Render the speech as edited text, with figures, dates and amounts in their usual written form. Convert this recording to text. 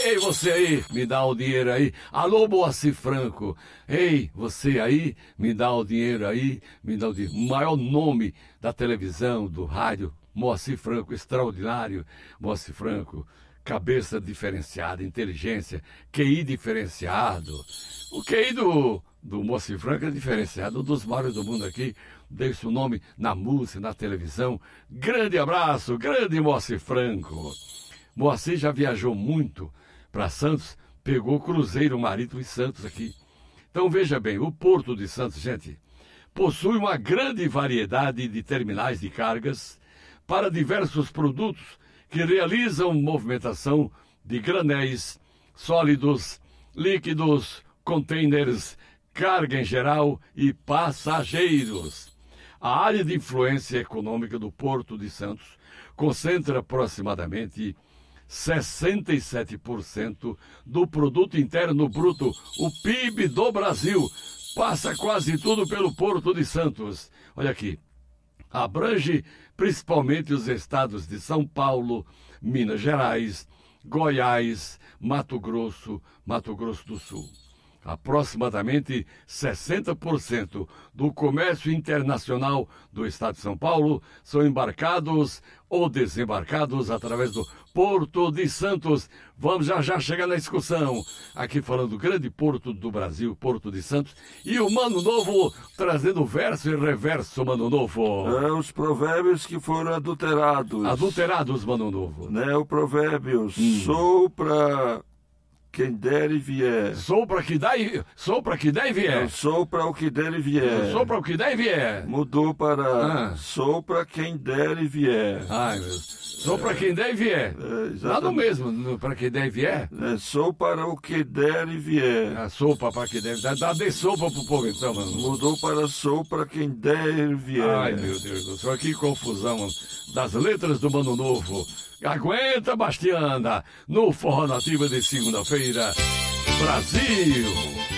Ei, você aí, me dá o dinheiro aí. Alô, Moacir Franco. Ei, você aí, me dá o dinheiro aí. Me dá o dinheiro. O maior nome da televisão, do rádio, Moacir Franco, extraordinário. Moacir Franco, cabeça diferenciada, inteligência, QI diferenciado. O QI do Moacir Franco é diferenciado, um dos maiores do mundo aqui. Deixa o nome na música, na televisão. Grande abraço, grande Moacir Franco. Moacir já viajou muito para Santos, pegou cruzeiro marítimo em Santos aqui. Então veja bem, o Porto de Santos, gente, possui uma grande variedade de terminais de cargas para diversos produtos que realizam movimentação de granéis, sólidos, líquidos, containers, carga em geral e passageiros. A área de influência econômica do Porto de Santos concentra aproximadamente 67% do produto interno bruto, o PIB do Brasil. Passa quase tudo pelo Porto de Santos. Olha aqui, abrange principalmente os estados de São Paulo, Minas Gerais, Goiás, Mato Grosso do Sul. Aproximadamente 60% do comércio internacional do estado de São Paulo são embarcados ou desembarcados através do Porto de Santos. Vamos já chegar na discussão. Aqui falando do grande porto do Brasil, Porto de Santos. E o Mano Novo trazendo verso e reverso, Mano Novo. Os provérbios que foram adulterados. Adulterados, Mano Novo. Né, o provérbio, sopra quem der e vier. Sopra que dá e vier. Sopra o que der e vier. Sopra o que der e vier. Mudou para sopra quem der e vier. Ai, meu Deus. Sopra quem der e vier. Nada mesmo, para quem der e vier. Sou para o que der e vier. A sopa para quem der e vier. Dá de sopa pro povo então, mano. Mudou para sou para quem der e vier. Ai, meu Deus do céu, que confusão das letras do Mano Novo. Aguenta, Bastiana, no Forró Nativa de segunda-feira. Brasil!